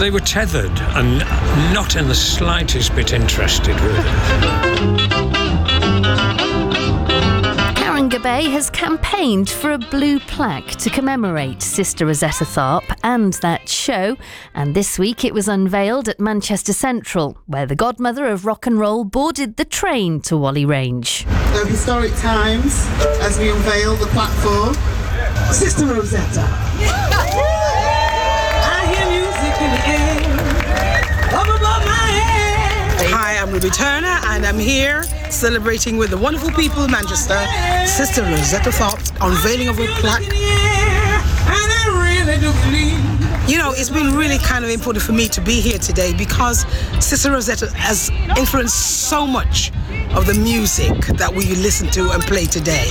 They were tethered and not in the slightest bit interested, really. Karen Gabay has campaigned for a blue plaque to commemorate Sister Rosetta Tharpe and that show, and this week it was unveiled at Manchester Central, where the godmother of rock and roll boarded the train to Whalley Range. So historic times as we unveil the plaque for Sister Rosetta. I hear music in the air, up above my head. Hi, I'm Ruby Turner, and I'm here celebrating with the wonderful people of Manchester, Sister Rosetta Tharpe's unveiling of a plaque. You know, it's been really kind of important for me to be here today because Sister Rosetta has influenced so much of the music that we listen to and play today.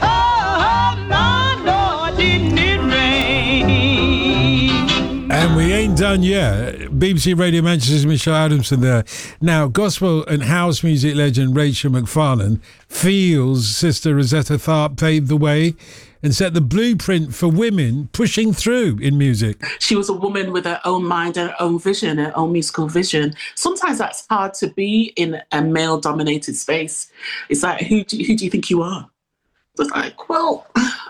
And we ain't done yet. BBC Radio Manchester's Michelle Adamson there. Now, gospel and house music legend Rachel McFarlane feels Sister Rosetta Tharpe paved the way and set the blueprint for women pushing through in music. She was a woman with her own mind, her own vision, her own musical vision. Sometimes that's hard to be in a male-dominated space. It's like, who do you think you are? It's like, well,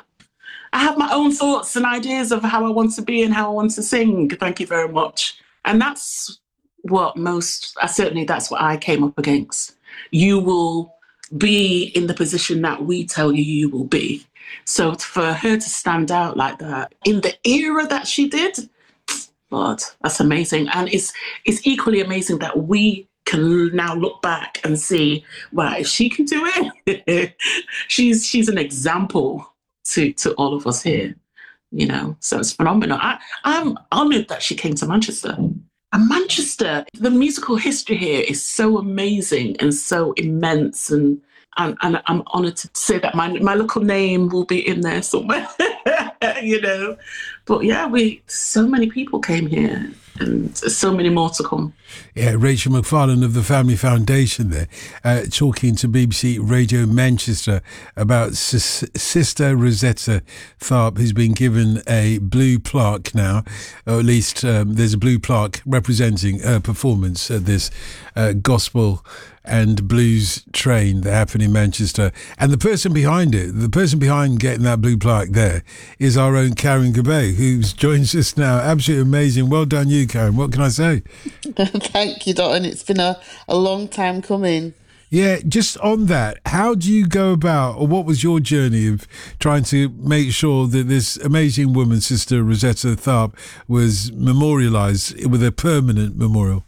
I have my own thoughts and ideas of how I want to be and how I want to sing. Thank you very much. And that's what that's what I came up against. You will be in the position that we tell you you will be. So for her to stand out like that in the era that she did, Lord, that's amazing. And it's equally amazing that we can now look back and see, wow, if she can do it, she's an example to all of us here, you know. So it's phenomenal. I'm honoured that she came to Manchester. And Manchester, the musical history here is so amazing and so immense, and I'm honoured to say that my little name will be in there somewhere, you know. But yeah, so many people came here and so many more to come. Yeah, Rachel McFarlane of the Family Foundation there, talking to BBC Radio Manchester about Sister Rosetta Tharpe, who's been given a blue plaque now, or at least there's a blue plaque representing her performance at this gospel and blues train that happened in Manchester. And the person behind getting that blue plaque there is our own Karen Gabay, who joins us now. Absolutely amazing. Well done you, Karen. What can I say? Thank you, Dotun. It's been a long time coming. Yeah, just on that, how do you go about, or what was your journey of trying to make sure that this amazing woman, Sister Rosetta Tharpe, was memorialised with a permanent memorial?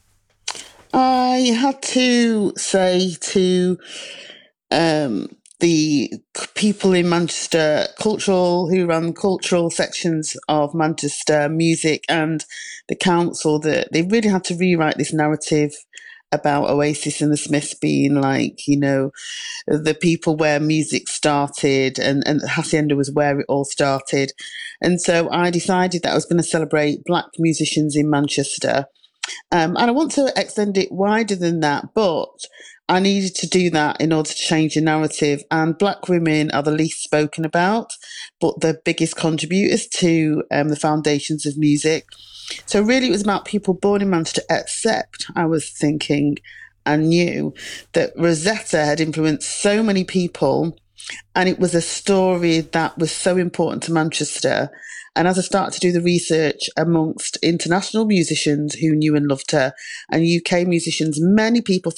I had to say to the people in Manchester who run cultural sections of Manchester Music and the council that they really had to rewrite this narrative about Oasis and the Smiths being like, you know, the people where music started, and Hacienda was where it all started. And so I decided that I was going to celebrate Black musicians in Manchester. And I want to extend it wider than that, but I needed to do that in order to change the narrative. And Black women are the least spoken about, but the biggest contributors to the foundations of music. So really it was about people born in Manchester, except I was thinking and knew that Rosetta had influenced so many people, and it was a story that was so important to Manchester. And as I started to do the research amongst international musicians who knew and loved her, and UK musicians, many people